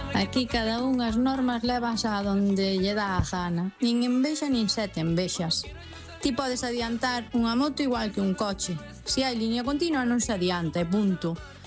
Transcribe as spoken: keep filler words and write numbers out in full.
Aquí cada un as normas levas a donde lle dá a gana. Nin envexa nin sete envexas. Ti podes adiantar unha moto igual que un coche. Se hai liña continua non se adianta e punto.